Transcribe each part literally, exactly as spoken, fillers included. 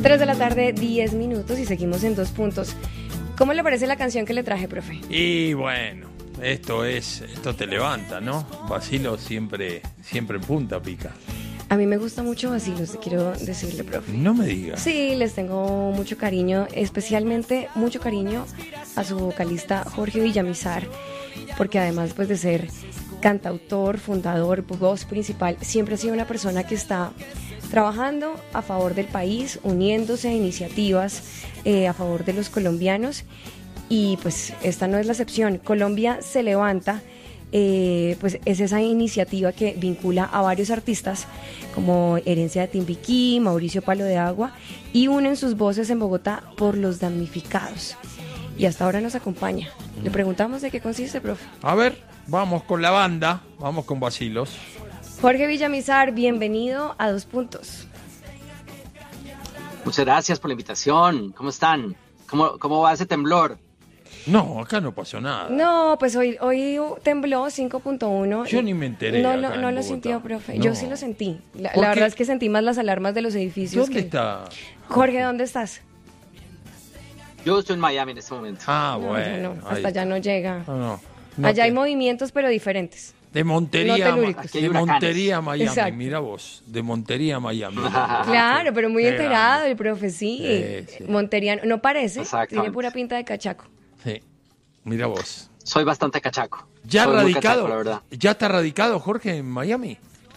tres de la tarde, diez minutos y seguimos en Dos Puntos. ¿Cómo le parece la canción que le traje, profe? Y bueno, esto es, esto te levanta, ¿no? Bacilo siempre, siempre en punta pica. A mí me gusta mucho Bacilos, quiero decirle, profe. No me digas. Sí, les tengo mucho cariño, especialmente mucho cariño a su vocalista Jorge Villamizar, porque además pues de ser cantautor, fundador, voz principal, siempre ha sido una persona que está trabajando a favor del país, uniéndose a iniciativas eh, a favor de los colombianos, y pues esta no es la excepción. Colombia se levanta, eh, pues es esa iniciativa que vincula a varios artistas como Herencia de Timbiquí, Mauricio Palo de Agua, y unen sus voces en Bogotá por los damnificados. Y hasta ahora nos acompaña. Le preguntamos de qué consiste, profe. A ver, vamos con la banda, vamos con Bacilos. Jorge Villamizar, bienvenido a Dos Puntos. Muchas gracias por la invitación. ¿Cómo están? ¿Cómo, cómo va ese temblor? No, acá no pasó nada. No, pues hoy, hoy tembló cinco punto uno. Yo ni me enteré. No, acá no, en no lo Bogotá. sintió, profe. No. Yo sí lo sentí. La, ¿Por la qué? verdad es que sentí más las alarmas de los edificios. ¿Dónde que... está? Jorge, ¿dónde estás? Yo estoy en Miami en este momento. Ah, No, bueno. allá no, ahí hasta allá está. no llega. No, no, no Allá te- hay movimientos, pero diferentes. De Montería, no a Ma- telúricos. Aquí hay de huracanes. Montería a Miami, Exacto. mira vos, de Montería a Miami. Claro, pero muy Qué enterado grande. el profe, sí. Sí, sí. Monteriano, no parece, Exactamente. tiene pura pinta de cachaco. Sí, mira vos. Soy bastante cachaco. ¿Ya Soy muy radicado? cachaco, la verdad. ¿Ya está radicado Jorge en Miami?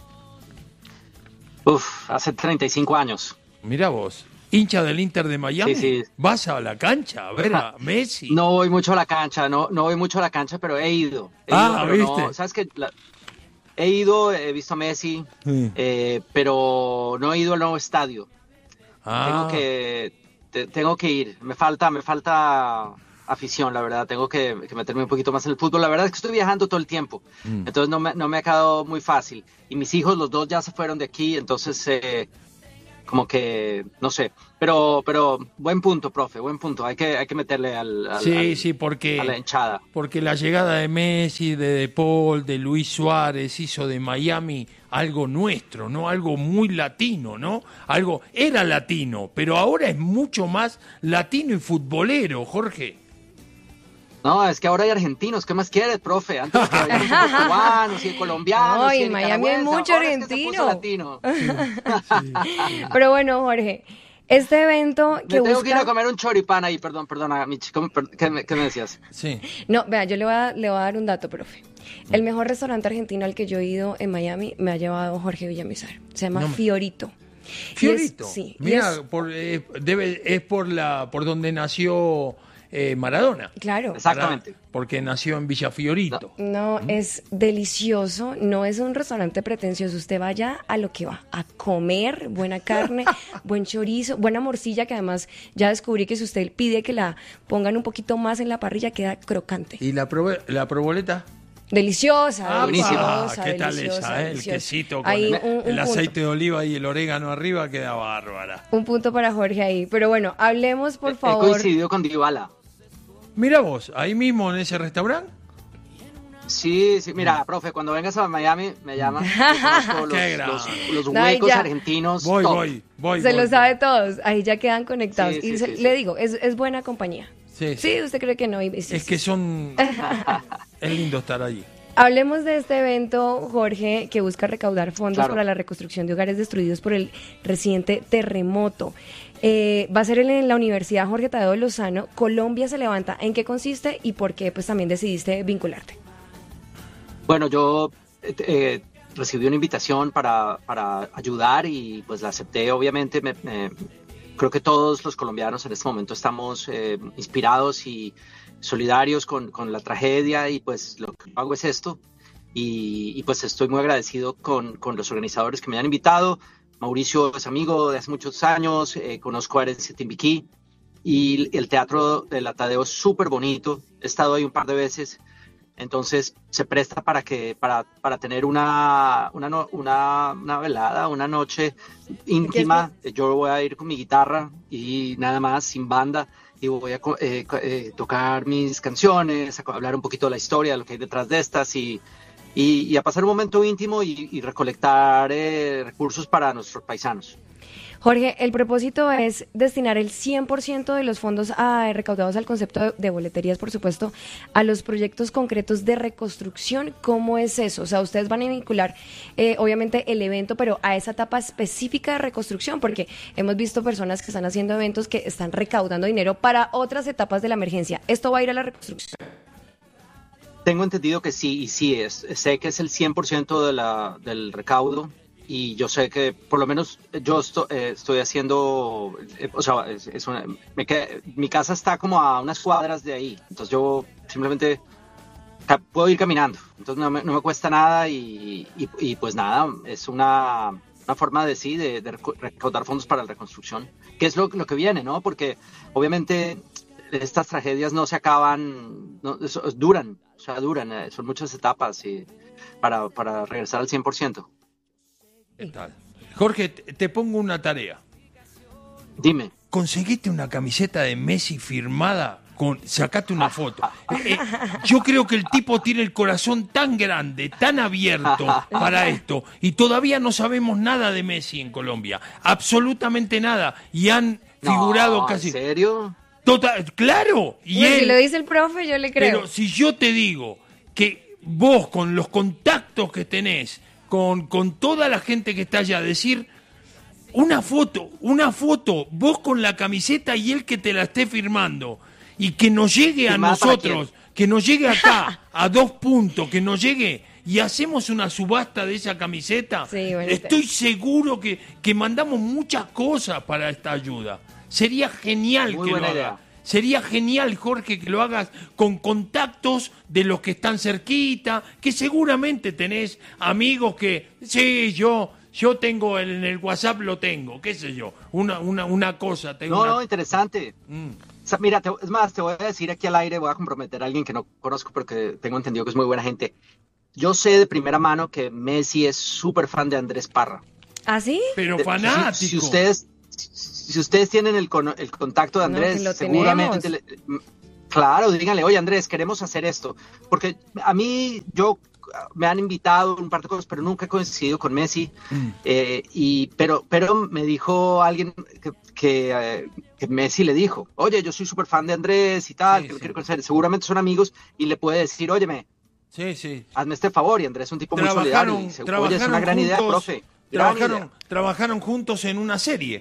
Uf, hace treinta y cinco años. Mira vos. ¿Hincha del Inter de Miami? Sí, sí. ¿Vas a la cancha a ver a Messi? No voy mucho a la cancha, no, no voy mucho a la cancha, pero he ido. He Ah, ido, pero no- ¿viste? ¿sabes qué? La- he ido, he visto a Messi, Sí. eh, pero no he ido al nuevo estadio. Ah, Tengo que, te- tengo que ir. Me falta, me falta afición, la verdad. Tengo que, que meterme un poquito más en el fútbol. La verdad es que estoy viajando todo el tiempo, Mm. entonces no me, no me ha quedado muy fácil. Y mis hijos, los dos ya se fueron de aquí, entonces eh, como que no sé. Pero, pero buen punto, profe, buen punto. Hay que, hay que meterle al, al- sí, al- sí, porque, a la hinchada. porque la llegada de Messi, de De Paul, de Luis Suárez hizo de Miami algo nuestro, ¿no? Algo muy latino, ¿no? Algo era latino, pero ahora es mucho más latino y futbolero, Jorge. No, es que ahora hay argentinos. ¿Qué más quieres, profe? Antes que había muchos cubanos y colombianos. No, y y en Miami hay nicaragüenses. mucho Ahora es que se puso argentino. latino. Pero bueno, Jorge, este evento que Me tengo que ir busca... a comer un choripán ahí, perdón, perdona, Michi, ¿cómo- per- ¿qué me, qué me decías? Sí. No, vea, yo le voy, a, le voy a dar un dato, profe. El mejor restaurante argentino al que yo he ido en Miami me ha llevado Jorge Villamizar. Se llama No me- Fiorito. Y Fiorito. es- sí. y Mira, es- por, eh, debe, es por la por donde nació eh, Maradona. claro. Exactamente. ¿Verdad? Porque nació en Villa Fiorito. No, es delicioso, no es un restaurante pretencioso, usted vaya a lo que va, a comer buena carne, buen chorizo, buena morcilla, que además ya descubrí que si usted pide que la pongan un poquito más en la parrilla queda crocante. ¿Y la, probe- la proboleta? Deliciosa, Ah, buenísima. deliciosa, ¿qué tal deliciosa, esa? eh? El deliciosa. quesito con Ahí el, un- un el punto. aceite de oliva y el orégano arriba queda bárbara. Un punto para Jorge ahí, pero bueno, hablemos por He favor. coincidido con Dybala. Mira vos, ahí mismo en ese restaurante. Sí, sí, mira, profe, cuando vengas a Miami me llamas. Yo conozco Qué los, grande. los, los No, huecos ya. argentinos. Voy, todo. voy, voy. Se voy, lo sabe todos, ahí ya quedan conectados. Sí, sí, y se- sí, sí. le digo, es, es buena compañía. Sí, Sí, usted cree que no. Y- sí, Es sí. que son... es lindo estar allí. Hablemos de este evento, Jorge, que busca recaudar fondos Claro. para la reconstrucción de hogares destruidos por el reciente terremoto. Eh, va a ser en la Universidad Jorge Tadeo Lozano. Colombia se levanta. ¿En qué consiste y por qué pues también decidiste vincularte? Bueno, yo eh, eh, recibí una invitación para, para ayudar y pues la acepté, obviamente. Me, me- creo que todos los colombianos en este momento estamos eh, inspirados y solidarios con, con la tragedia y pues lo que hago es esto. Y, y, pues estoy muy agradecido con, con los organizadores que me han invitado. Mauricio es amigo de hace muchos años, eh, conozco a Herencia Timbiquí y el teatro de la Tadeo es súper bonito. He estado ahí un par de veces. Entonces se presta para que para, para tener una, una, no- una, una velada, una noche íntima. Yo voy a ir con mi guitarra y nada más, sin banda, y voy a co- eh, co- eh, tocar mis canciones, a co- hablar un poquito de la historia, de lo que hay detrás de estas y, y, y a pasar un momento íntimo y, y recolectar eh, recursos para nuestros paisanos. Jorge, el propósito es destinar el cien por ciento de los fondos a, recaudados al concepto de, de boleterías, por supuesto, a los proyectos concretos de reconstrucción. ¿Cómo es eso? O sea, ustedes van a vincular, eh, obviamente, el evento, pero a esa etapa específica de reconstrucción, porque hemos visto personas que están haciendo eventos que están recaudando dinero para otras etapas de la emergencia. ¿Esto va a ir a la reconstrucción? Tengo entendido que sí, y sí es. Sé que es el cien por ciento de la, del recaudo. Y yo sé que por lo menos yo esto, eh, estoy haciendo, eh, o sea, es, es una, me queda, mi casa está como a unas cuadras de ahí, entonces yo simplemente ca- puedo ir caminando, entonces no me, no me cuesta nada y, y, y pues nada, es una, una forma de sí, de, de recaudar fondos para la reconstrucción, que es lo, lo que viene, ¿no? Porque obviamente estas tragedias no se acaban, no, eso, duran, o sea, duran, eh, son muchas etapas y para, para regresar al cien por ciento. ¿Qué tal? Jorge, te te pongo una tarea. Dime. Conseguiste una camiseta de Messi firmada, con, sacate una foto. Eh, yo creo que el tipo tiene el corazón tan grande, tan abierto para esto, y todavía no sabemos nada de Messi en Colombia, absolutamente nada, y han figurado No, casi... ¿en serio? Total, claro, y Bueno, él... si lo dice el profe, yo le creo. Pero si yo te digo que vos, con los contactos que tenés, con, con toda la gente que está allá, decir una foto, una foto, vos con la camiseta y él que te la esté firmando, y que nos llegue a ¿Firmada para nosotros, que nos llegue acá a dos puntos, que nos llegue y hacemos una subasta de esa camiseta, Sí, bueno, estoy seguro que, que mandamos muchas cosas para esta ayuda. Sería genial Muy que lo buena haga. idea. Sería genial, Jorge, que lo hagas con contactos de los que están cerquita, que seguramente tenés amigos que, sí, yo yo tengo el, en el WhatsApp, lo tengo, qué sé yo, una una una cosa. Tengo No, una... no, interesante. Mm. O sea, mira, te- es más, te voy a decir aquí al aire, voy a comprometer a alguien que no conozco porque tengo entendido que es muy buena gente. Yo sé de primera mano que Messi es súper fan de Andrés Parra. ¿Ah, sí? Pero De- fanático. Si, si ustedes, si ustedes tienen el, cono- el contacto de No, Andrés, que lo seguramente, tenemos. le- claro, díganle, oye Andrés, queremos hacer esto. Porque a mí, yo me han invitado un par de cosas, pero nunca he coincidido con Messi. Mm. Eh, y, pero, pero me dijo alguien que, que, eh, que Messi le dijo, oye, yo soy súper fan de Andrés y tal, Sí, que lo sí. quiero conocer. Seguramente son amigos y le puede decir, óyeme, Sí, sí. hazme este favor. Y Andrés es un tipo muy solidario. Trabajaron, Y dice, oye, trabajaron es una gran idea, juntos, profe. Gran Trabajaron, idea. trabajaron juntos en una serie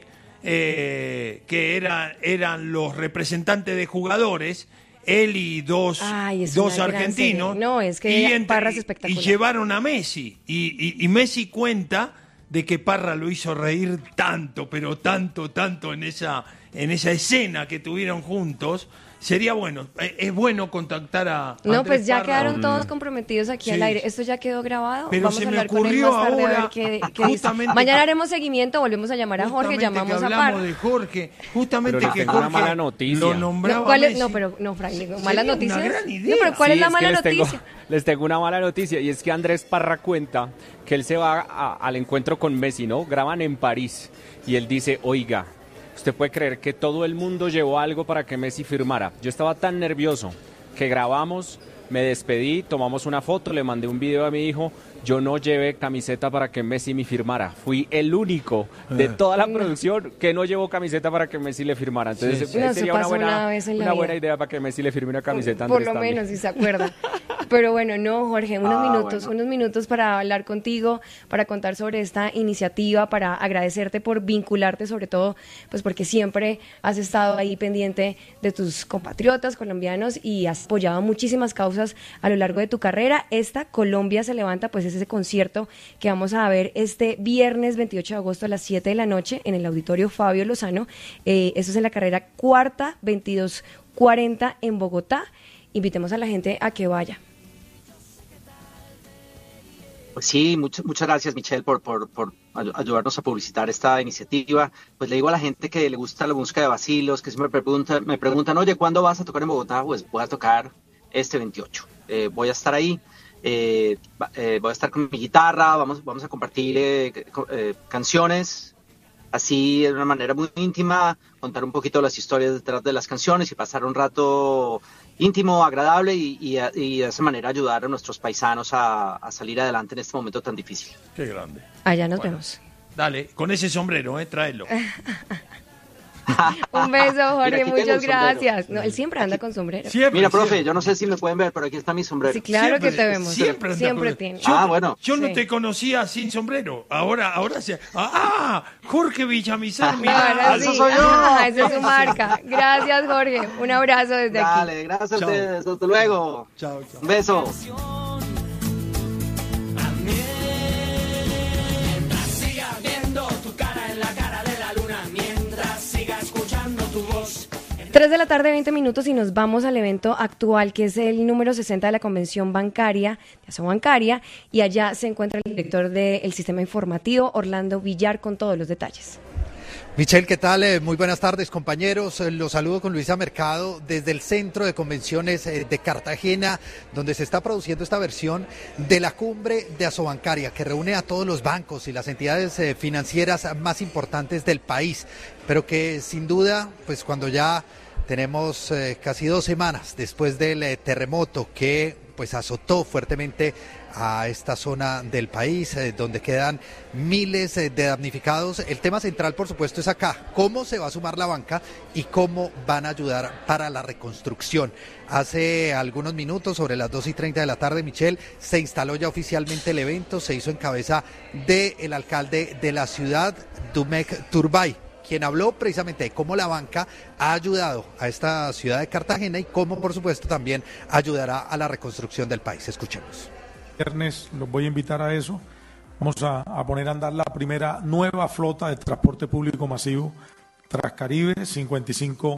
eh, que era, eran los representantes de jugadores, él y dos, Ay, es dos una gran argentinos. serie. No, es que entre- Parra es y espectacular. llevaron a Messi. Y, y- y Messi cuenta de que Parra lo hizo reír tanto, pero tanto, tanto en esa, en esa escena que tuvieron juntos. Sería bueno, eh, es bueno contactar a No, Andrés pues ya Parra. quedaron todos comprometidos aquí Sí. al aire. Esto ya quedó grabado. Pero Vamos se a me hablar con él ocurrió más tarde a ahora, ver qué, qué dice. justamente Mañana que- haremos seguimiento, volvemos a llamar a Jorge, Justamente llamamos que a hablamos Parra. de Jorge, justamente Pero le que tengo una Jorge mala noticia. lo nombraba No, ¿cuál es? Messi. No, pero no, Frank, digo, Sería malas una noticias. gran idea. No, pero ¿cuál Sí, es la que mala les tengo- noticia? les tengo una mala noticia y es que Andrés Parra cuenta que él se va a- al encuentro con Messi, ¿no? Graban en París y él dice, oiga, usted puede creer que todo el mundo llevó algo para que Messi firmara. Yo estaba tan nervioso que grabamos, me despedí, tomamos una foto, le mandé un video a mi hijo. Yo no llevé camiseta para que Messi me firmara. Fui el único de toda la producción que no llevó camiseta para que Messi le firmara. Entonces Sí, sí. eh, No, eso sería una pasó buena, una vez en la una vida. buena idea para que Messi le firme una camiseta a Por Andrés lo también. menos, si se acuerda. Pero bueno, no, Jorge, unos Ah, minutos, bueno. unos minutos para hablar contigo, para contar sobre esta iniciativa, para agradecerte por vincularte, sobre todo, pues porque siempre has estado ahí pendiente de tus compatriotas colombianos y has apoyado muchísimas causas a lo largo de tu carrera. Esta Colombia se levanta, pues es ese concierto que vamos a ver este viernes veintiocho de agosto a las siete de la noche en el Auditorio Fabio Lozano. Eh, eso es en la carrera cuarta, veintidós cuarenta en Bogotá. Invitemos a la gente a que vaya. Pues sí, muchas muchas gracias, Michelle, por, por, por ay- ayudarnos a publicitar esta iniciativa. Pues le digo a la gente que le gusta la música de Bacilos, que siempre me preguntan, me preguntan, oye, ¿cuándo vas a tocar en Bogotá? Pues voy a tocar este veintiocho. Eh, voy a estar ahí, eh, va- eh, voy a estar con mi guitarra, vamos, vamos a compartir eh, co- eh, canciones, así de una manera muy íntima, contar un poquito las historias detrás de las canciones y pasar un rato íntimo, agradable y, y, y de esa manera ayudar a nuestros paisanos a, a salir adelante en este momento tan difícil. Qué grande. Allá nos Bueno. vemos. Dale, con ese sombrero, eh, tráelo. Un beso, Jorge, Mira, muchas gracias. No, él siempre anda con sombrero. Siempre, Mira, profe, siempre. yo no sé si me pueden ver, pero aquí está mi sombrero. Sí, claro Siempre, que te vemos. Siempre, Siempre, anda con- tiene. Yo, Ah, bueno. Yo no Sí. te conocía sin sombrero. Ahora, ahora se. ¡Ah! Jorge Villamizar, Ahora mira. sí. eso soy yo. Ah, esa es su marca. Gracias, Jorge. Un abrazo desde aquí. Dale, gracias a Chao. ustedes. Hasta luego. Chao, chao. Un beso. tres de la tarde, veinte minutos, y nos vamos al evento actual, que es el número sesenta de la Convención Bancaria, de Asobancaria, y allá se encuentra el director del Sistema Informativo, Orlando Villar, con todos los detalles. Michelle, ¿qué tal? Eh, muy buenas tardes, compañeros. Eh, Los saludo con Luisa Mercado desde el Centro de Convenciones eh, de Cartagena, donde se está produciendo esta versión de la cumbre de Asobancaria, que reúne a todos los bancos y las entidades eh, financieras más importantes del país, pero que sin duda, pues cuando ya tenemos eh, casi dos semanas después del eh, terremoto que pues azotó fuertemente a esta zona del país, eh, donde quedan miles eh, de damnificados. El tema central, por supuesto, es acá, cómo se va a sumar la banca y cómo van a ayudar para la reconstrucción. Hace algunos minutos, sobre las dos y treinta de la tarde, Michelle, se instaló ya oficialmente el evento, se hizo en cabeza del alcalde de la ciudad, Dumek Turbay, quien habló precisamente de cómo la banca ha ayudado a esta ciudad de Cartagena y cómo, por supuesto, también ayudará a la reconstrucción del país. Escuchemos. Viernes los voy a invitar a eso. Vamos a, a poner a andar la primera nueva flota de transporte público masivo Transcaribe, cincuenta y cinco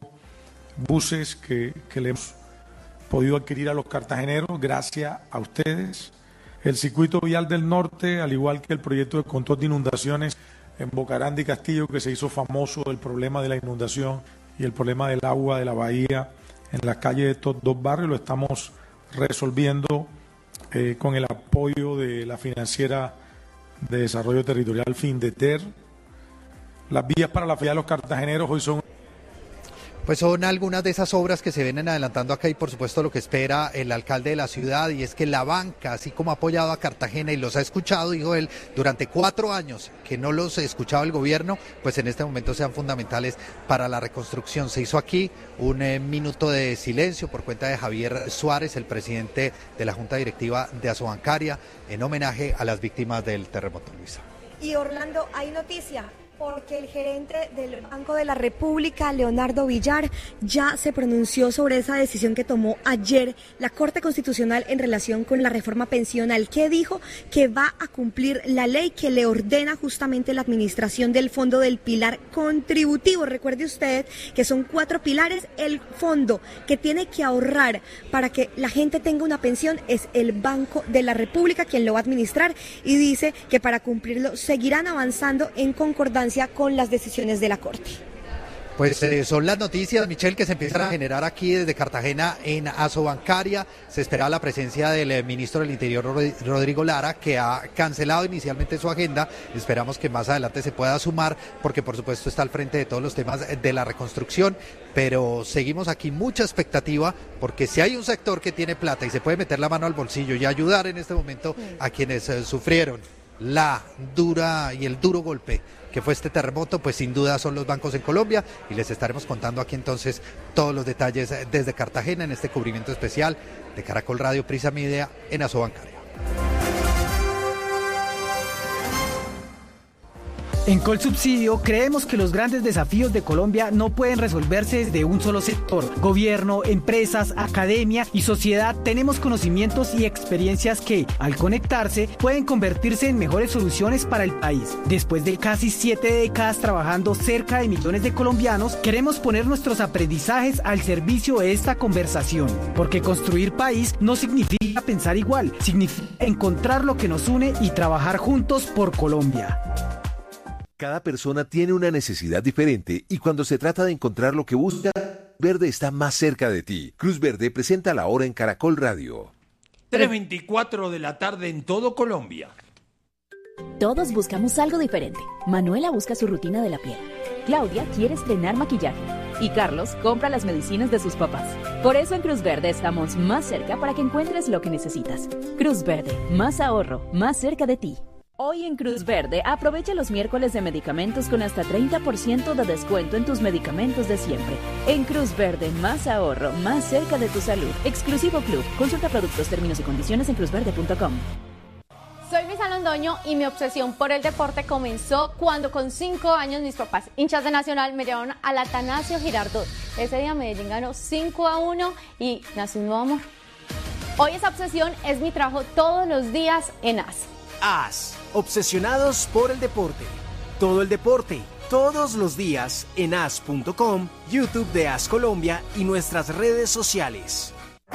buses que, que le hemos podido adquirir a los cartageneros gracias a ustedes. El circuito vial del norte, al igual que el proyecto de control de inundaciones en Bocaranda y Castillo, que se hizo famoso el problema de la inundación y el problema del agua de la bahía en las calles de estos dos barrios, lo estamos resolviendo eh, con el apoyo de la Financiera de Desarrollo Territorial FINDETER. Las vías para la felicidad de los cartageneros hoy son... Pues son algunas de esas obras que se vienen adelantando acá y por supuesto lo que espera el alcalde de la ciudad, y es que la banca, así como ha apoyado a Cartagena y los ha escuchado, dijo él, durante cuatro años que no los escuchaba el gobierno, pues en este momento sean fundamentales para la reconstrucción. Se hizo aquí un eh, minuto de silencio por cuenta de Javier Suárez, el presidente de la Junta Directiva de Asobancaria, en homenaje a las víctimas del terremoto, Luisa. Y Orlando, hay noticia, porque el gerente del Banco de la República, Leonardo Villar, ya se pronunció sobre esa decisión que tomó ayer la Corte Constitucional en relación con la reforma pensional, que dijo que va a cumplir la ley que le ordena justamente la administración del fondo del pilar contributivo. Recuerde usted que son cuatro pilares. El fondo que tiene que ahorrar para que la gente tenga una pensión es el Banco de la República, quien lo va a administrar, y dice que para cumplirlo seguirán avanzando en concordancia con las decisiones de la Corte. Pues eh, son las noticias, Michelle, que se empiezan a generar aquí desde Cartagena en Asobancaria. Se espera la presencia del eh, ministro del Interior, Rodrigo Lara, que ha cancelado inicialmente su agenda. Esperamos que más adelante se pueda sumar, porque por supuesto está al frente de todos los temas de la reconstrucción. Pero seguimos aquí, mucha expectativa, porque si hay un sector que tiene plata y se puede meter la mano al bolsillo y ayudar en este momento a quienes eh, sufrieron la dura y el duro golpe que fue este terremoto, pues sin duda son los bancos en Colombia, y les estaremos contando aquí entonces todos los detalles desde Cartagena en este cubrimiento especial de Caracol Radio Prisa Media en Asobancaria. En Colsubsidio creemos que los grandes desafíos de Colombia no pueden resolverse desde un solo sector. Gobierno, empresas, academia y sociedad tenemos conocimientos y experiencias que, al conectarse, pueden convertirse en mejores soluciones para el país. Después de casi siete décadas trabajando cerca de millones de colombianos, queremos poner nuestros aprendizajes al servicio de esta conversación. Porque construir país no significa pensar igual, significa encontrar lo que nos une y trabajar juntos por Colombia. Cada persona tiene una necesidad diferente y cuando se trata de encontrar lo que busca, Verde está más cerca de ti. Cruz Verde presenta la hora en Caracol Radio. tres veinticuatro de la tarde en todo Colombia. Todos buscamos algo diferente. Manuela busca su rutina de la piel. Claudia quiere estrenar maquillaje. Y Carlos compra las medicinas de sus papás. Por eso en Cruz Verde estamos más cerca para que encuentres lo que necesitas. Cruz Verde, más ahorro, más cerca de ti. Hoy en Cruz Verde, aprovecha los miércoles de medicamentos con hasta treinta por ciento de descuento en tus medicamentos de siempre. En Cruz Verde, más ahorro, más cerca de tu salud. Exclusivo Club. Consulta productos, términos y condiciones en cruz verde punto com. Soy Luisa Londoño y mi obsesión por el deporte comenzó cuando con cinco años mis papás, hinchas de Nacional, me llevaron al Atanasio Girardot. Ese día Medellín ganó cinco a uno y nació un nuevo amor. Hoy esa obsesión es mi trabajo todos los días en A S. A S, obsesionados por el deporte. Todo el deporte, todos los días en A S punto com, YouTube de A S Colombia y nuestras redes sociales.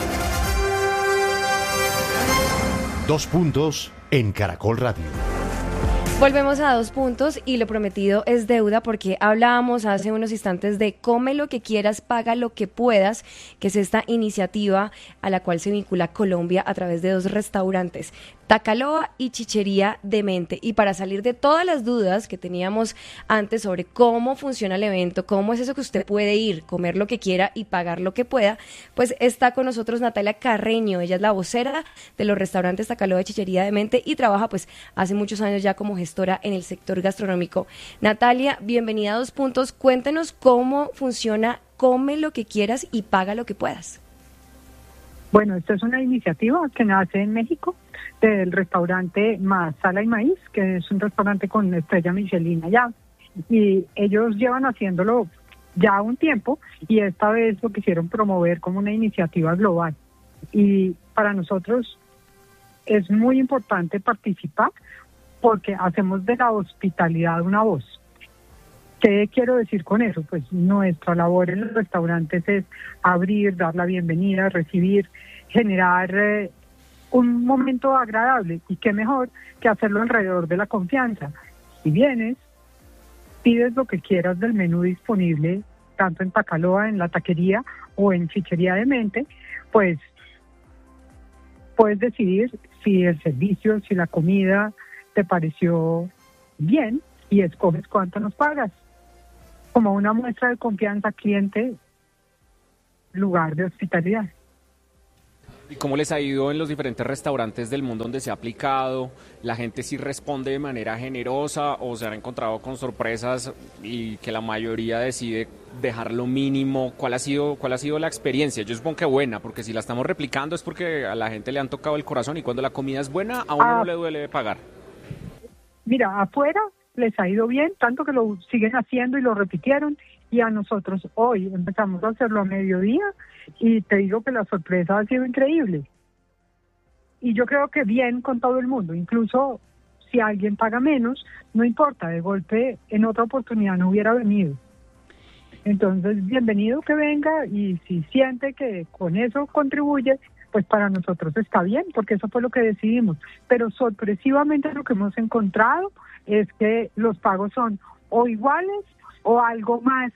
Dos puntos en Caracol Radio. Volvemos a Dos Puntos y lo prometido es deuda, porque hablábamos hace unos instantes de come lo que quieras, paga lo que puedas, que es esta iniciativa a la cual se vincula Colombia a través de dos restaurantes, Tacaloa y Chichería de Mente. Y para salir de todas las dudas que teníamos antes sobre cómo funciona el evento, cómo es eso que usted puede ir, comer lo que quiera y pagar lo que pueda, pues está con nosotros Natalia Carreño. Ella es la vocera de los restaurantes Tacaloa y Chichería de Mente y trabaja pues hace muchos años ya como gestora en el sector gastronómico. Natalia, bienvenida a Dos Puntos. Cuéntenos cómo funciona come lo que quieras y paga lo que puedas. Bueno, esta es una iniciativa que nace en México del restaurante Más Sala y Maíz, que es un restaurante con estrella Michelin allá, y ellos llevan haciéndolo ya un tiempo y esta vez lo quisieron promover como una iniciativa global. Y para nosotros es muy importante participar porque hacemos de la hospitalidad una voz. ¿Qué quiero decir con eso? Pues nuestra labor en los restaurantes es abrir, dar la bienvenida, recibir, generar eh, un momento agradable. Y qué mejor que hacerlo alrededor de la confianza. Si vienes, pides lo que quieras del menú disponible, tanto en Tacaloa, en la taquería o en Chichería de Mente, pues puedes decidir si el servicio, si la comida te pareció bien y escoges cuánto nos pagas. Como una muestra de confianza, cliente, lugar de hospitalidad. ¿Y cómo les ha ido en los diferentes restaurantes del mundo donde se ha aplicado? ¿La gente sí responde de manera generosa o se han encontrado con sorpresas y que la mayoría decide dejar lo mínimo? ¿Cuál ha sido, cuál ha sido la experiencia? Yo supongo que buena, porque si la estamos replicando es porque a la gente le han tocado el corazón y cuando la comida es buena, a uno ah, no le duele pagar. Mira, afuera les ha ido bien, tanto que lo siguen haciendo y lo repitieron, y a nosotros hoy empezamos a hacerlo a mediodía y te digo que la sorpresa ha sido increíble. Y yo creo que bien con todo el mundo, incluso si alguien paga menos, no importa, de golpe en otra oportunidad no hubiera venido. Entonces, bienvenido que venga, y si siente que con eso contribuye, pues para nosotros está bien, porque eso fue lo que decidimos. Pero sorpresivamente lo que hemos encontrado es que los pagos son o iguales o algo más.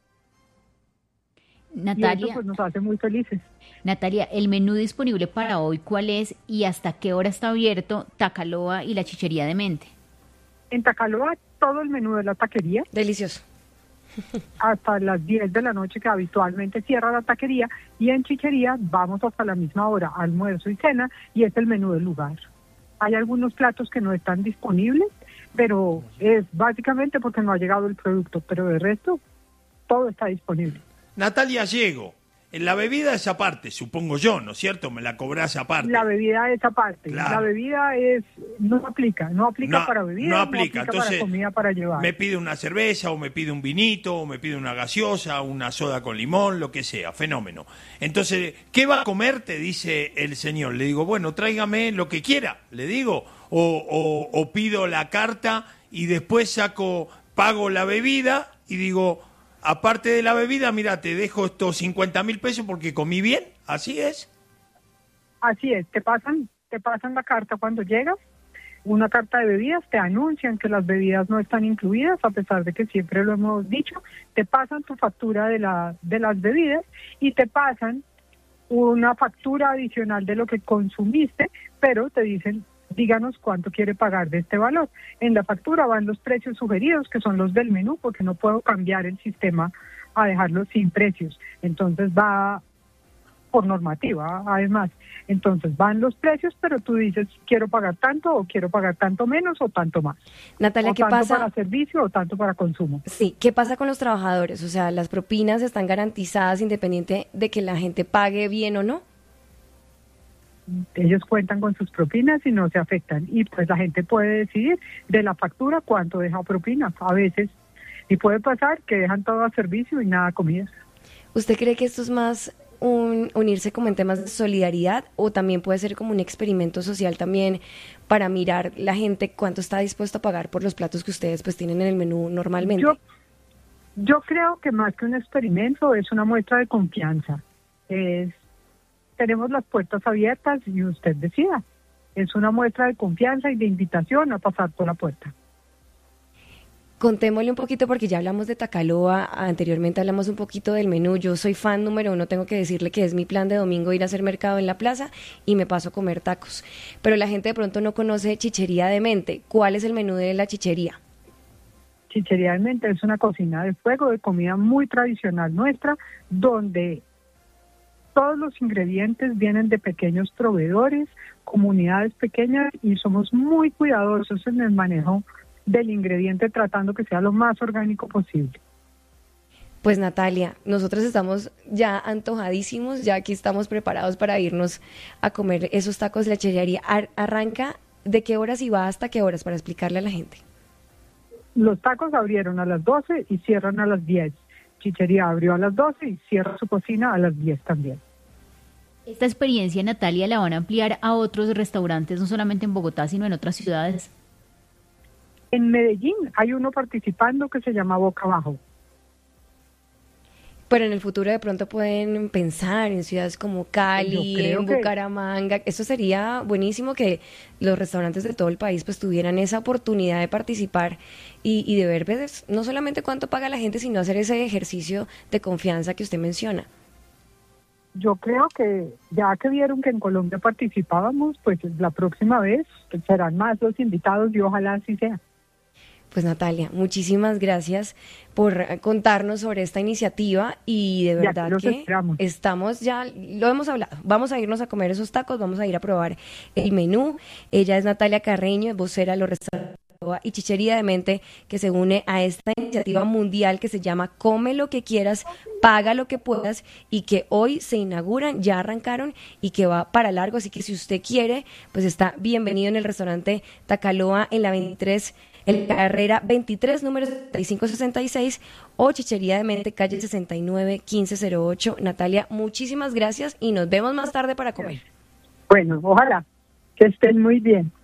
Natalia, y eso pues nos hace muy felices. Natalia, el menú disponible para hoy, ¿cuál es y hasta qué hora está abierto Tacaloa y la Chichería de Mente? En Tacaloa todo el menú de la taquería. Delicioso. Hasta las diez de la noche, que habitualmente cierra la taquería, y en Chichería vamos hasta la misma hora, almuerzo y cena, y es el menú del lugar. Hay algunos platos que no están disponibles, pero es básicamente porque no ha llegado el producto, pero de resto todo está disponible. Natalia, llego. En la bebida es aparte, supongo yo, ¿no es cierto? Me la cobrás aparte. La bebida es aparte. Claro. La bebida es no aplica, no aplica no, para bebida, no aplica, no aplica entonces, para comida para llevar. Me pide una cerveza o me pide un vinito o me pide una gaseosa, una soda con limón, lo que sea, fenómeno. Entonces, ¿qué va a comer? Te dice el señor. Le digo, bueno, tráigame lo que quiera, le digo, o, o, o pido la carta y después saco, pago la bebida y digo, aparte de la bebida, mira, te dejo estos cincuenta mil pesos porque comí bien, ¿así es? Así es, te pasan, te pasan la carta cuando llegas, una carta de bebidas, te anuncian que las bebidas no están incluidas, a pesar de que siempre lo hemos dicho, te pasan tu factura de, la, de las bebidas y te pasan una factura adicional de lo que consumiste, pero te dicen, díganos cuánto quiere pagar de este valor. En la factura van los precios sugeridos, que son los del menú, porque no puedo cambiar el sistema a dejarlo sin precios. Entonces va por normativa, además. Entonces van los precios, pero tú dices, quiero pagar tanto, o quiero pagar tanto menos, o tanto más. Natalia, o ¿qué tanto pasa? para servicio, o tanto para consumo. Sí, ¿qué pasa con los trabajadores? O sea, ¿las propinas están garantizadas independiente de que la gente pague bien o no? Ellos cuentan con sus propinas y no se afectan. Y pues la gente puede decidir de la factura cuánto deja propina, a veces. Y puede pasar que dejan todo a servicio y nada a comida. ¿Usted cree que esto es más un, unirse como en temas de solidaridad, o también puede ser como un experimento social también para mirar la gente cuánto está dispuesto a pagar por los platos que ustedes pues tienen en el menú normalmente? Yo, yo creo que más que un experimento es una muestra de confianza. Es, tenemos las puertas abiertas y usted decida. Es una muestra de confianza y de invitación a pasar por la puerta. Contémosle un poquito, porque ya hablamos de Tacaloa, anteriormente hablamos un poquito del menú. Yo soy fan número uno, tengo que decirle que es mi plan de domingo ir a hacer mercado en la plaza y me paso a comer tacos. Pero la gente de pronto no conoce Chichería de Mente. ¿Cuál es el menú de la chichería? Chichería de Mente es una cocina de fuego, de comida muy tradicional nuestra, donde todos los ingredientes vienen de pequeños proveedores, comunidades pequeñas, y somos muy cuidadosos en el manejo del ingrediente, tratando que sea lo más orgánico posible. Pues Natalia, nosotros estamos ya antojadísimos, ya aquí estamos preparados para irnos a comer esos tacos de la chichería. Ar- arranca ¿de qué horas y va hasta qué horas, para explicarle a la gente? Los tacos abrieron a las doce y cierran a las diez. Chichería abrió a las doce y cierra su cocina a las diez también. Esta experiencia, Natalia, la van a ampliar a otros restaurantes, no solamente en Bogotá, sino en otras ciudades. En Medellín hay uno participando que se llama Boca Abajo. Pero en el futuro de pronto pueden pensar en ciudades como Cali, en Bucaramanga. Eso sería buenísimo, que los restaurantes de todo el país pues tuvieran esa oportunidad de participar y, y de ver pues, no solamente cuánto paga la gente, sino hacer ese ejercicio de confianza que usted menciona. Yo creo que ya que vieron que en Colombia participábamos, pues la próxima vez pues, serán más los invitados y ojalá así sea. Pues Natalia, muchísimas gracias por contarnos sobre esta iniciativa, y de verdad ya, que esperamos. Estamos ya, lo hemos hablado, vamos a irnos a comer esos tacos, vamos a ir a probar el menú. Ella es Natalia Carreño, es vocera de los restaurantes y Chichería de Mente, que se une a esta iniciativa mundial que se llama Come lo que quieras, paga lo que puedas, y que hoy se inauguran, ya arrancaron y que va para largo. Así que si usted quiere, pues está bienvenido en el restaurante Tacaloa en la veintitrés, el carrera veintitrés, número setenta y cinco sesenta y seis, o Chichería de Mente, calle sesenta y nueve, quince cero ocho. Natalia, muchísimas gracias y nos vemos más tarde para comer. Bueno, ojalá que estén muy bien.